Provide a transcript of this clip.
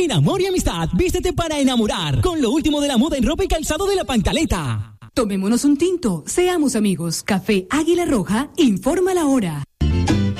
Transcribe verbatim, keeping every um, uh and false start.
En Amor y Amistad, vístete para enamorar con lo último de la moda en ropa y calzado de La Pancaleta. Tomémonos un tinto, seamos amigos. Café Águila Roja, informa la hora.